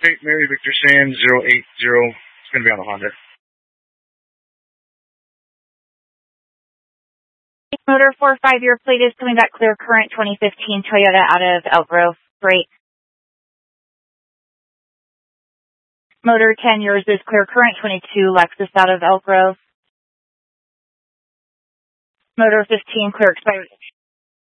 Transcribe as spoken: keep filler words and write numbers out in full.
Hey, Mary Victor Sam zero eight zero. It's going to be on the Honda. Motor four five, your plate is coming back clear current twenty fifteen Toyota out of Elk Grove. Great. Motor ten, yours is clear current twenty-two Lexus out of Elk Grove. Motor fifteen, clear expired.